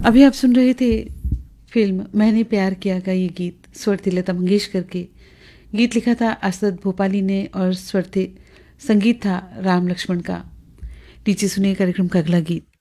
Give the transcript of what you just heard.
अभी आप सुन रहे थे फिल्म मैंने प्यार किया का ये गीत, स्वर थे लता मंगेशकर के। गीत लिखा था असद भोपाली ने और स्वर थे संगीत था राम लक्ष्मण का। नीचे सुनिए कार्यक्रम का अगला गीत।